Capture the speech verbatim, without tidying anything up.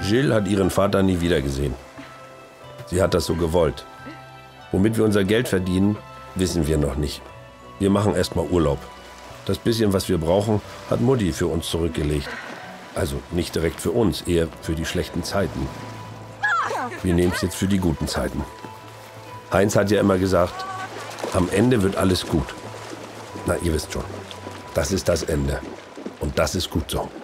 Jill hat ihren Vater nie wiedergesehen. Sie hat das so gewollt. Womit wir unser Geld verdienen, wissen wir noch nicht. Wir machen erstmal Urlaub. Das bisschen, was wir brauchen, hat Mutti für uns zurückgelegt. Also nicht direkt für uns, eher für die schlechten Zeiten. Wir nehmen es jetzt für die guten Zeiten. Heinz hat ja immer gesagt, am Ende wird alles gut. Na, ihr wisst schon, das ist das Ende. Und das ist gut so.